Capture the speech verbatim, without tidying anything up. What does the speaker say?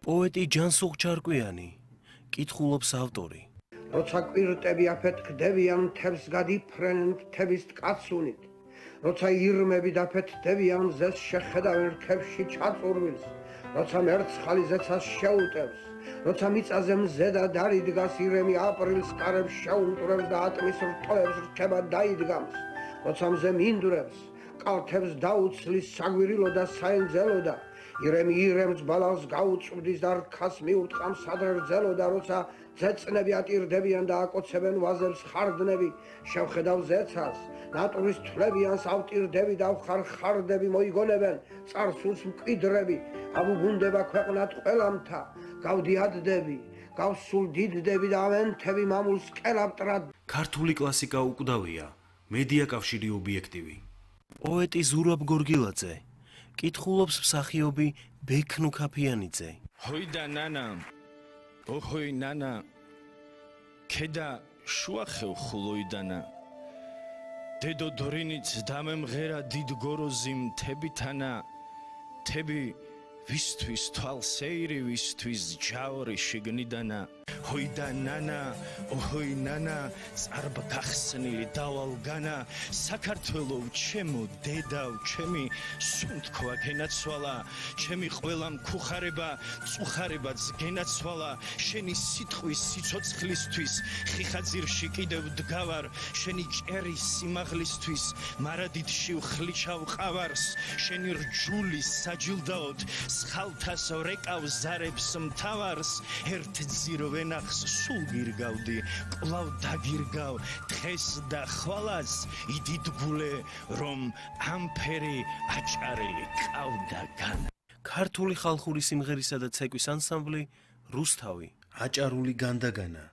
პოეტი ჯანსუღ ჩარკვიანი, კითხულობს ავტორი. როცა კვირტები აფეთქდებიან, მთებს გადიფრენენ მთების ტკაცუნით. როცა ირმები დაფეთქდებიან, ზეს შეხედავენ რქებში ჩაწურვილს. როცა მერცხალი ზეცას შეუტევს, როცა მიწაზე მზედა დარიდგას, ირემი აპრილს კარებს შეუმტვრევს და ატმის რტოებს რჩება დაიდგამს. როცა მზე მინდვრებს, კალთებს დაუცლის საგვირილო და საენძელო და ირემი ირემს ბალახს გაუწვდის და რქას მიუტყამს ადრერძელო და როცა ძეწნები ატირდებიან და აკოცებენ ვაზებს ხარდნები, შევხედავ ზეცას, ნატურის თვლებიანს ავტირდები და ხარხარდები მოიგონებენ, წარსულს მკვიდრები, აბუბუნდება ქვეყნად ყველამთა, გავდიადდები, გავსულ დიდდები და ამენთები მამულს კელაპტრად. ქართული კლასიკა უკვდავია, მედია კავშირი ობიექტივი. პოეტი ზურაბ გორგილაძე, კითხულობს მსახიობი ბექნუ ქაფიანიძე. ჰოიდა ნანა, ოჰოი ნანა, ქედა შუახევ ხულოიდანა. დედო დორინიც დამემღერა დიდ გოროზი მთებითანა, მთები ვისთვის თვალსეირი, ვისთვის ჯაური შიგნიდანა. ჰოიდა ნანა, ოჰოი ნანა, წარბ გახსნილი დავალგანა, საქართველო ჩემო დედავ ჩემი, სუნთქვა გენაცვალა, ჩემი ყველა მქუხარება, წუხარებაც გენაცვალა, შენი სიტყვის სიცოცხლისთვის, ხიხაძირში კიდევ დგავარ, შენი ჭერის სიმაღლისთვის, მარადიდში ვხლიჩავ ყავარს, შენი რჯული საჯილდაოდ, სხალთას ვრეკავ ზარებს მთავარს, ერთ ძირო ვენახს სულ გირგავდი, კვლავ დაგირგავ დღეს და ხვალას, იდიდგულე, რომ ამფერი აჭარელი ყავდა განა. ქართული ხალხური სიმღერისა და ცეკვის ანსამბლი რუსთავი, აჭარული განდაგანა.